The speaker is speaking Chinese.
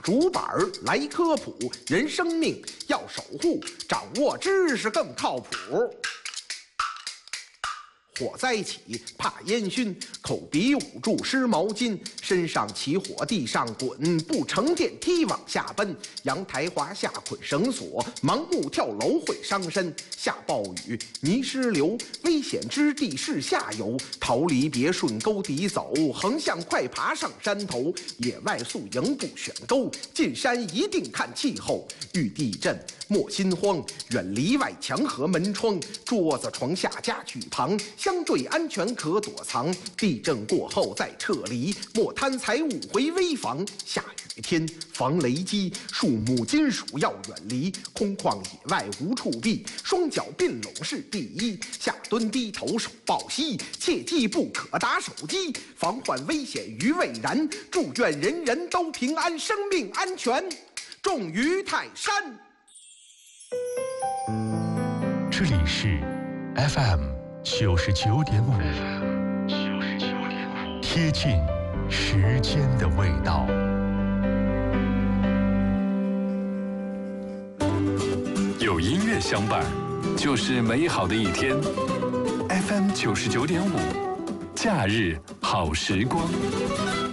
竹板来科普，人生命要守护，掌握知识更靠谱。火灾起，怕烟熏，口鼻捂住湿毛巾，身上起火，地上滚，不乘电梯往下奔。阳台滑下捆绳索，盲目跳楼会伤身。下暴雨，泥石流，危险之地是下游，逃离别顺沟底走，横向快爬上山头。野外宿营不选沟，进山一定看气候。遇地震莫心慌，远离外墙和门窗，桌子床下家具旁，相对安全可躲藏。地震过后再撤离，莫贪财物回危房。下雨天防雷击，树木金属要远离，空旷野外无处避，双脚并拢是第一。下蹲低头手抱膝，切记不可打手机，防患危险于未然。祝愿人人都平安，生命安全重于泰山。 这里是 FM 99.5，贴近时间的味道。 有音乐相伴，就是美好的一天。FM 99.5，假日好时光。